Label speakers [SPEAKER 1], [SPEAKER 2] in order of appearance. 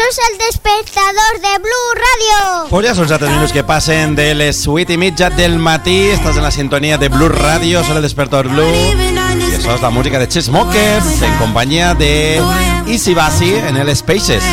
[SPEAKER 1] és el despertador de Blue Radio.
[SPEAKER 2] Pues ya son 7 minutos que pasen de les 8:30 del matí. Estás en la sintonía de Blue Radio, son el despertador Blue. Y eso es la música de Chainsmokers en compañía de Easy Bassy en el Spaces.